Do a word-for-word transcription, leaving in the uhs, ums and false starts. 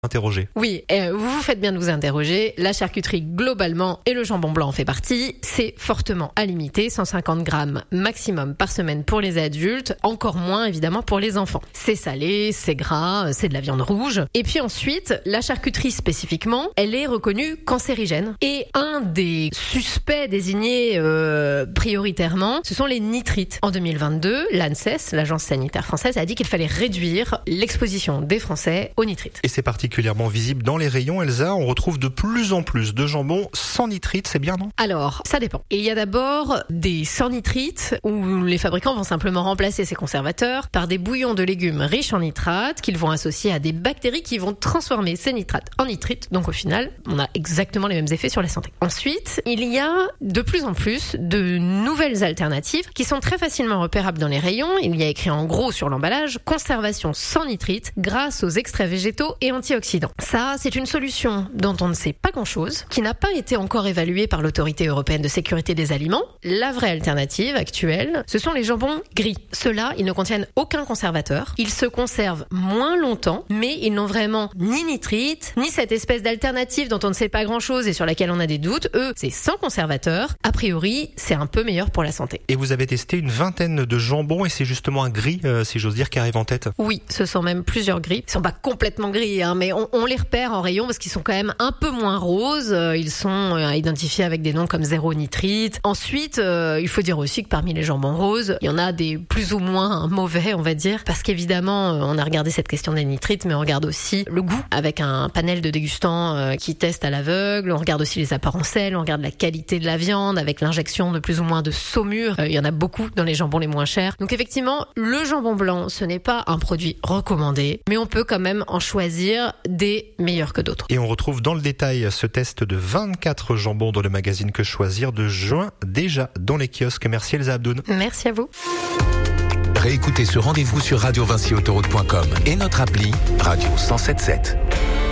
Interroger. Oui, euh, vous vous faites bien de vous interroger. La charcuterie, globalement, et le jambon blanc en fait partie, c'est fortement à limiter, cent cinquante grammes maximum par semaine pour les adultes, encore moins évidemment pour les enfants. C'est salé, c'est gras, c'est de la viande rouge. Et puis ensuite, la charcuterie spécifiquement, elle est reconnue cancérigène. Et un des suspects désignés euh, prioritairement, ce sont les nitrites. En deux mille vingt-deux, l'ANSES, l'Agence sanitaire française, a dit qu'il fallait réduire l'exposition des Français aux nitrites. Et c'est particulièrement visible dans les rayons, Elsa. On retrouve de plus en plus de jambon sans nitrite, c'est bien, non? Alors, ça dépend. Il y a d'abord des sans nitrites où les fabricants vont simplement remplacer ces conservateurs par des bouillons de légumes riches en nitrates qu'ils vont associer à des bactéries qui vont transformer ces nitrates en nitrites. Donc au final, on a exactement les mêmes effets sur la santé. Ensuite, il y a de plus en plus de nouvelles alternatives qui sont très facilement repérables dans les rayons. Il y a écrit en gros sur l'emballage « Conservation sans nitrite grâce aux extraits végétaux et antioxydants ». Ça, c'est une solution dont on ne sait pas grand-chose, qui n'a pas été encore évaluée par l'Autorité européenne de sécurité des aliments. La vraie alternative actuelle, ce sont les jambons gris. Ceux-là, ils ne contiennent aucun conservateur. Ils se conservent moins longtemps, mais ils n'ont vraiment ni nitrite, ni cette espèce d'alternative dont on ne sait pas grand-chose et sur laquelle on a des doutes. Eux, c'est sans conservateur. A priori, c'est un peu meilleur pour la santé. Et vous avez testé une vingtaine de jambons et c'est justement un gris, euh, si j'ose dire, qui arrive en tête. Oui, ce sont même plusieurs gris. Ils sont pas complètement gris, hein, mais on, on les repère en rayon parce qu'ils sont quand même un peu moins roses. Ils sont identifiés avec des noms comme zéro nitrite. Ensuite, euh, il faut dire aussi que parmi les jambons roses, il y en a des plus ou moins mauvais, on va dire, parce qu'évidemment, on a regardé cette question des nitrites, mais on regarde aussi le goût avec un panel de dégustants euh, qui testent à l'aveugle. On regarde aussi les apparences, on regarde la qualité de la viande avec l'injection de plus ou moins de saumure. Euh, il y en a beaucoup dans les jambons les moins chers. Donc effectivement, le jambon blanc, ce n'est pas un produit recommandé, mais on peut quand même en choisir des meilleurs que d'autres. Et on retrouve dans le détail ce test de vingt-quatre jambons dans le magazine Que Choisir de juin, déjà dans les kiosques. Merci Elsa Abdoun. Merci à vous. Réécoutez ce rendez-vous sur radio vinci autoroute point com et notre appli Radio cent sept sept.